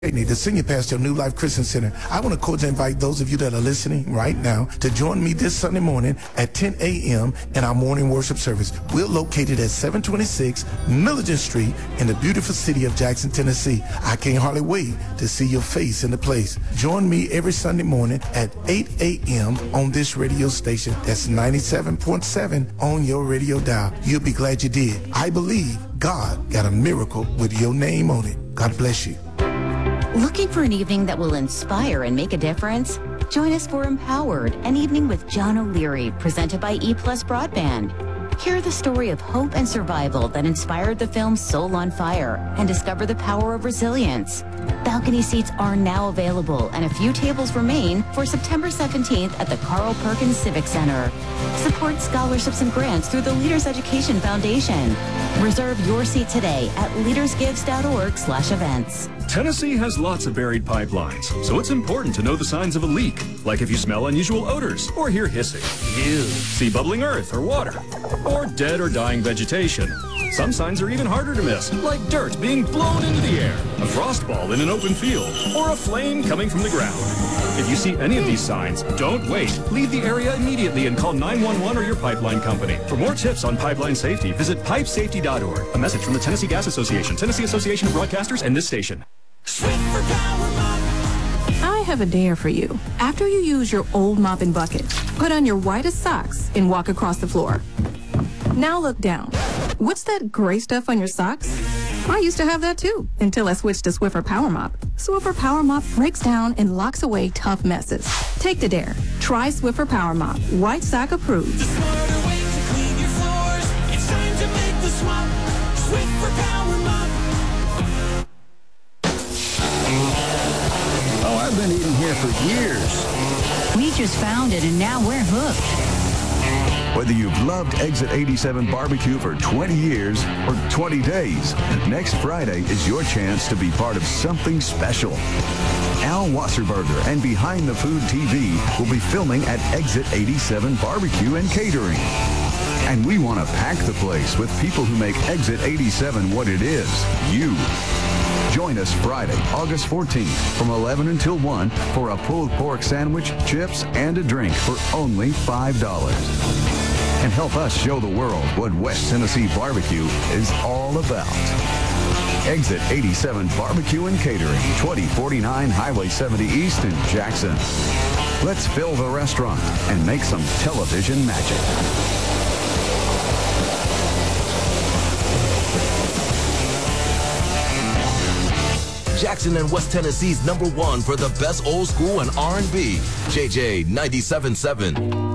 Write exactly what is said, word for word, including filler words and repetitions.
The senior pastor of New Life Christian Center. I want to cordially invite those of you that are listening right now to join me this Sunday morning at ten a.m. in our morning worship service. We're located at seven twenty-six Milligan Street in the beautiful city of Jackson, Tennessee. I can't hardly wait to see your face in the place. Join me every Sunday morning at eight a.m. on this radio station. That's ninety-seven point seven on your radio dial. You'll be glad you did. I believe God got a miracle with your name on it. God bless you. Looking for an evening that will inspire and make a difference? Join us for Empowered, an evening with John O'Leary, presented by E Plus Broadband. Hear the story of hope and survival that inspired the film Soul on Fire and discover the power of resilience. Balcony seats are now available and a few tables remain for September seventeenth at the Carl Perkins Civic Center. Support scholarships and grants through the Leaders Education Foundation. Reserve your seat today at leadersgives.org slash events. Tennessee has lots of buried pipelines, so it's important to know the signs of a leak, like if you smell unusual odors or hear hissing, ew, see bubbling earth or water, or dead or dying vegetation. Some signs are even harder to miss, like dirt being blown into the air, a frost ball in an open field, or a flame coming from the ground. If you see any of these signs, don't wait. Leave the area immediately and call nine one one or your pipeline company. For more tips on pipeline safety, visit pipe safety dot org. A message from the Tennessee Gas Association, Tennessee Association of Broadcasters, and this station. I have a dare for you. After you use your old mopping bucket, put on your whitest socks and walk across the floor. Now look down. What's that gray stuff on your socks? I used to have that too, until I switched to Swiffer Power Mop. Swiffer Power Mop breaks down and locks away tough messes. Take the dare. Try Swiffer Power Mop. White sock approved. The smarter way to clean your floors. It's time to make the swap. Swiffer Power Mop. Oh, I've been eating here for years. We just found it and now we're hooked. Whether you've loved Exit eighty-seven Barbecue for twenty years or twenty days, next Friday is your chance to be part of something special. Al Wasserberger and Behind the Food T V will be filming at Exit eighty-seven Barbecue and Catering. And we want to pack the place with people who make Exit eighty-seven what it is, you. Join us Friday, August fourteenth from eleven until one for a pulled pork sandwich, chips, and a drink for only five dollars. And help us show the world what West Tennessee barbecue is all about. Exit eighty-seven Barbecue and Catering, twenty forty-nine Highway seventy East in Jackson. Let's fill the restaurant and make some television magic. Jackson and West Tennessee's number one for the best old school and R and B. J J ninety-seven point seven.